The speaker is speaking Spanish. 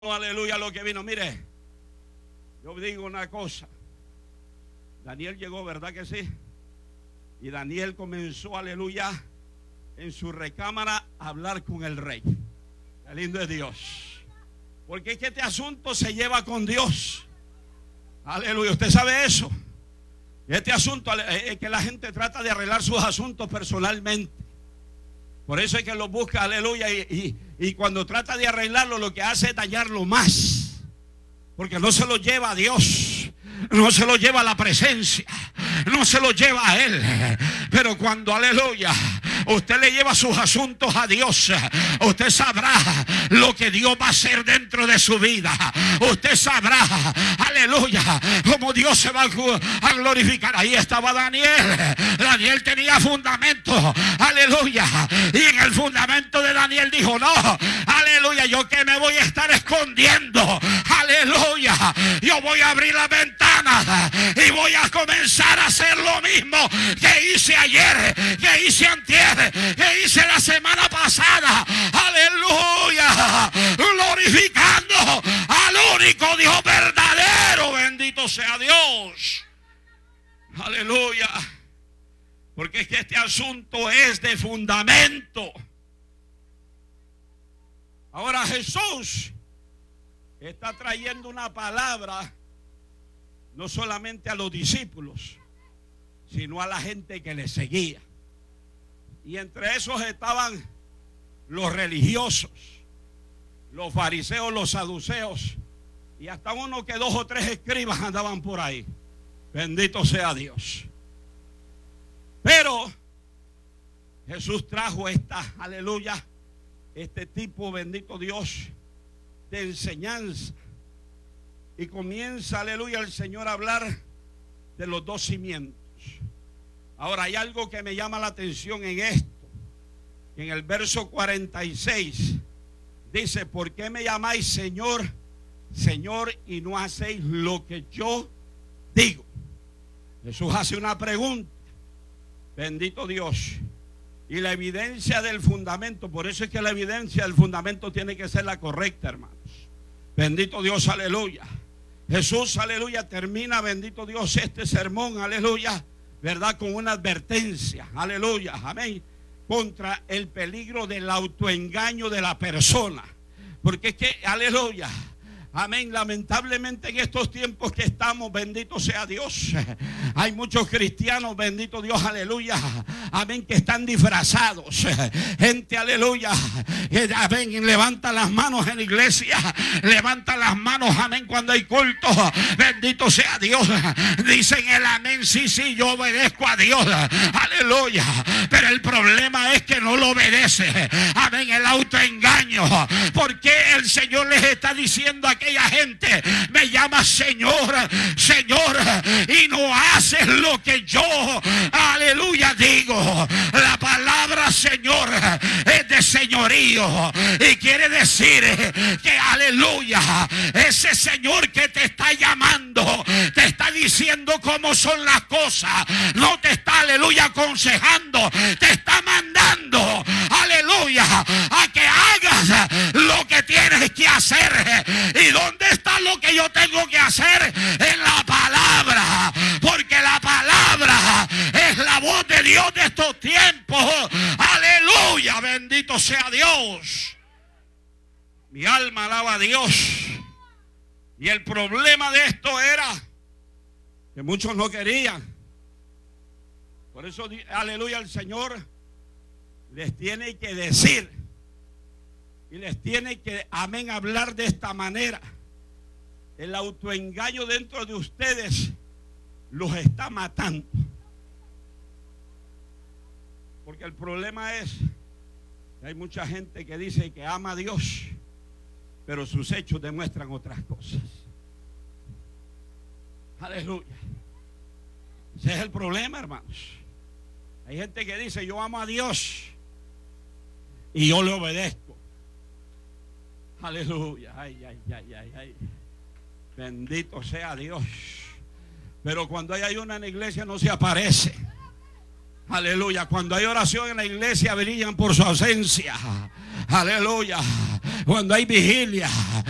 Aleluya, lo que vino. Mire, yo digo una cosa. Daniel llegó, ¿verdad que sí? Y Daniel comenzó, aleluya, en su recámara a hablar con el rey. Qué lindo es Dios. Porque es que este asunto se lleva con Dios. Aleluya, usted sabe eso. Este asunto es que la gente trata de arreglar sus asuntos personalmente. Por eso es que lo busca, aleluya, y cuando trata de arreglarlo, lo que hace es dañarlo más. Porque no se lo lleva a Dios, no se lo lleva a la presencia, no se lo lleva a Él. Pero cuando, aleluya, usted le lleva sus asuntos a Dios, usted sabrá lo que Dios va a hacer dentro de su vida. Usted sabrá, aleluya, cómo Dios se va a glorificar. Ahí estaba Daniel. Daniel tenía fundamento, aleluya. Y en el fundamento de Daniel dijo: no, aleluya, yo que me voy a estar escondiendo, aleluya, yo voy a abrir la ventana y voy a comenzar a hacer lo mismo que hice ayer, que hice antier, que hice la semana pasada, aleluya, glorificando al único Dios verdadero. Bendito sea Dios, aleluya. Porque es que este asunto es de fundamento. Ahora Jesús está trayendo una palabra no solamente a los discípulos, sino a la gente que le seguía. Y entre esos estaban los religiosos, los fariseos, los saduceos, y hasta uno que 2 o 3 escribas andaban por ahí. Bendito sea Dios. Pero Jesús trajo aleluya, este tipo, bendito Dios, de enseñanza. Y comienza, aleluya, el Señor a hablar de los 2 cimientos. Ahora hay algo que me llama la atención en esto. En el verso 46 dice: ¿por qué me llamáis Señor, Señor, y no hacéis lo que yo digo? Jesús hace una pregunta. Bendito Dios. Y la evidencia del fundamento, por eso es que la evidencia del fundamento tiene que ser la correcta, hermanos. Bendito Dios, aleluya. Jesús, aleluya, termina, bendito Dios, este sermón, aleluya, verdad, con una advertencia, aleluya, amén, contra el peligro del autoengaño de la persona. Porque es que, aleluya, amén, lamentablemente en estos tiempos que estamos, bendito sea Dios, hay muchos cristianos, bendito Dios, aleluya, amén, que están disfrazados. Gente, aleluya, que, amén, levanta las manos en la iglesia, levanta las manos, amén, cuando hay culto, bendito sea Dios. Dicen el amén, sí, sí, yo obedezco a Dios, aleluya. Pero el problema es que no lo obedece, amén, el autoengaño. Porque el Señor les está diciendo a aquella gente: me llama Señor, Señor, y no haces lo que yo, aleluya, digo. La palabra Señor es de señorío y quiere decir que, aleluya, ese Señor que te está llamando te está diciendo cómo son las cosas. No te está, aleluya, aconsejando, te está mandando, aleluya, a que hagas lo que tienes que hacer. ¿Y dónde está lo que yo tengo que hacer? En la palabra. Porque la palabra es la voz de Dios de estos tiempos. Aleluya, bendito sea Dios. Mi alma alaba a Dios. Y el problema de esto era que muchos no querían. Por eso, aleluya, el Señor les tiene que decir y les tiene que, amén, hablar de esta manera. El autoengaño dentro de ustedes los está matando. Porque el problema es que hay mucha gente que dice que ama a Dios, pero sus hechos demuestran otras cosas. Aleluya. Ese es el problema, hermanos. Hay gente que dice: yo amo a Dios y yo le obedezco. Aleluya. Ay, ay, ay, ay, ay. Bendito sea Dios. Pero cuando hay ayuno en la iglesia no se aparece. Aleluya. Cuando hay oración en la iglesia brillan por su ausencia. Aleluya. Cuando hay vigilia,